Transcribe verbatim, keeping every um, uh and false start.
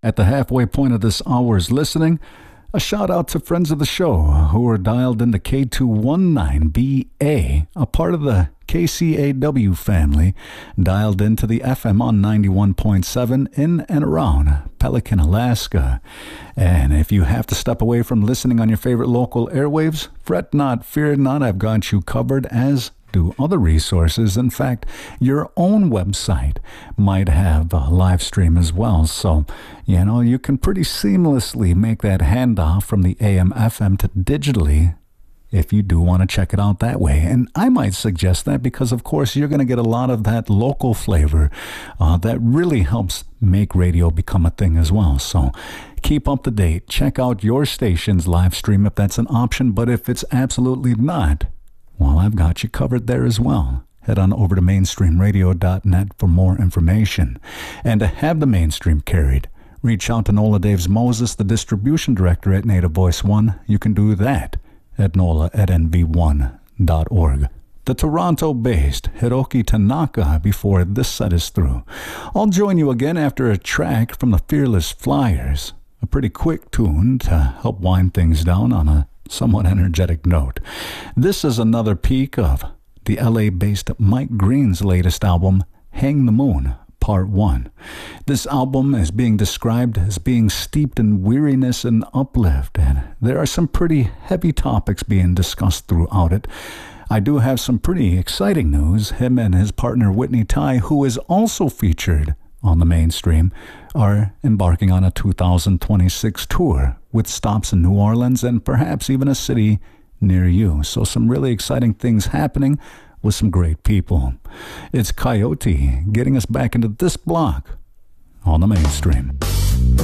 At the halfway point of this hour's listening, a shout out to friends of the show who are dialed into K two nineteen B A, a part of the K C A W family, dialed into the F M on ninety-one point seven in and around Pelican, Alaska. And if you have to step away from listening on your favorite local airwaves, fret not, fear not, I've got you covered, as do other resources. In fact, your own website might have a live stream as well. So, you know, you can pretty seamlessly make that handoff from the A M F M to digitally if you do want to check it out that way. And I might suggest that because, of course, you're going to get a lot of that local flavor uh, that really helps make radio become a thing as well. So keep up to date. Check out your station's live stream if that's an option. But if it's absolutely not, well, I've got you covered there as well. Head on over to mainstream radio dot net for more information. And to have the mainstream carried, reach out to Nola Daves Moses, the distribution director at Native Voice One. You can do that at nola at n v one dot org. The Toronto-based Hiroki Tanaka before this set is through. I'll join you again after a track from the Fearless Flyers, a pretty quick tune to help wind things down on a somewhat energetic note. This is another peek of the L A-based Mike Green's latest album, Hang the Moon, Part one. This album is being described as being steeped in weariness and uplift, and there are some pretty heavy topics being discussed throughout it. I do have some pretty exciting news. Him and his partner Whitney Tai, who is also featured on the mainstream, are embarking on a two thousand twenty-six tour with stops in New Orleans and perhaps even a city near you. So some really exciting things happening with some great people. It's Coyote getting us back into this block on the mainstream.